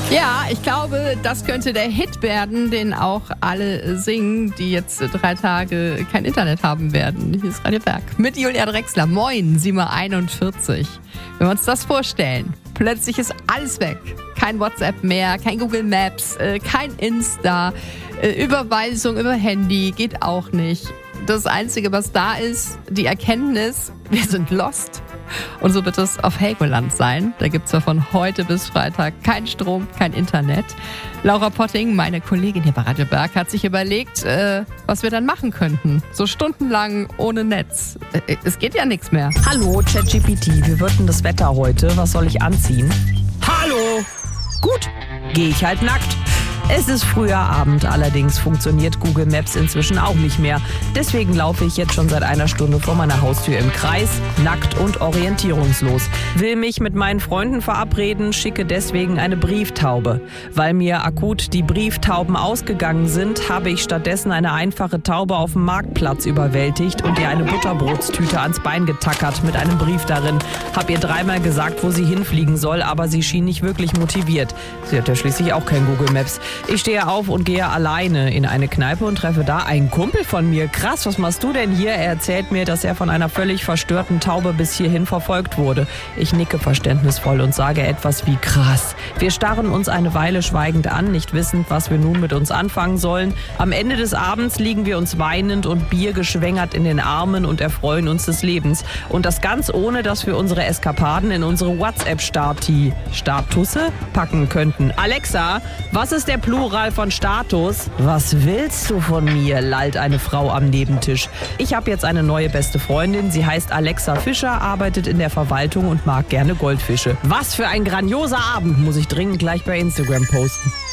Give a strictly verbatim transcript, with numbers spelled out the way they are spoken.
Ja, ich glaube, das könnte der Hit werden, den auch alle singen, die jetzt drei Tage kein Internet haben werden. Hier ist Radio Berg mit Julia Drexler. Moin, sieben Uhr einundvierzig. Wenn wir uns das vorstellen, plötzlich ist alles weg. Kein WhatsApp mehr, kein Google Maps, kein Insta, Überweisung über Handy geht auch nicht. Das Einzige, was da ist, die Erkenntnis, wir sind lost. Und so wird es auf Helgoland sein. Da gibt es ja von heute bis Freitag kein Strom, kein Internet. Laura Potting, meine Kollegin hier bei Radio Berg, hat sich überlegt, äh, was wir dann machen könnten. So stundenlang ohne Netz. Äh, es geht ja nichts mehr. Hallo, ChatGPT, wie wird denn das Wetter heute? Was soll ich anziehen? Hallo! Gut, gehe ich halt nackt. Es ist früher Abend, allerdings funktioniert Google Maps inzwischen auch nicht mehr. Deswegen laufe ich jetzt schon seit einer Stunde vor meiner Haustür im Kreis, nackt und orientierungslos. Will mich mit meinen Freunden verabreden, schicke deswegen eine Brieftaube. Weil mir akut die Brieftauben ausgegangen sind, habe ich stattdessen eine einfache Taube auf dem Marktplatz überwältigt und ihr eine Butterbrotstüte ans Bein getackert mit einem Brief darin. Hab ihr dreimal gesagt, wo sie hinfliegen soll, aber sie schien nicht wirklich motiviert. Sie hat ja schließlich auch kein Google Maps. Ich stehe auf und gehe alleine in eine Kneipe und treffe da einen Kumpel von mir. Krass, was machst du denn hier? Er erzählt mir, dass er von einer völlig verstörten Taube bis hierhin verfolgt wurde. Ich nicke verständnisvoll und sage etwas wie krass. Wir starren uns eine Weile schweigend an, nicht wissend, was wir nun mit uns anfangen sollen. Am Ende des Abends liegen wir uns weinend und biergeschwängert in den Armen und erfreuen uns des Lebens. Und das ganz ohne, dass wir unsere Eskapaden in unsere WhatsApp-Stati, Statusse packen könnten. Alexa, was ist der Plural von Status? Was willst du von mir? Lallt eine Frau am Nebentisch. Ich habe jetzt eine neue beste Freundin. Sie heißt Alexa Fischer, arbeitet in der Verwaltung und mag gerne Goldfische. Was für ein grandioser Abend, muss ich dringend gleich bei Instagram posten.